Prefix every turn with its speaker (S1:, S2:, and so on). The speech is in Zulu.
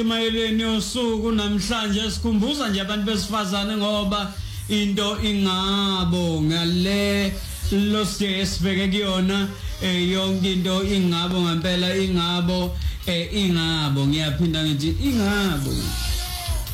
S1: Mayeleni usuku namhlanje sikhumbuza nje abantu besifazane ngoba into ingabo ngale lo sibeke kuyona yonke into ingabo ngempela ingabo ingabo ngiyaphinda ngithi ingabo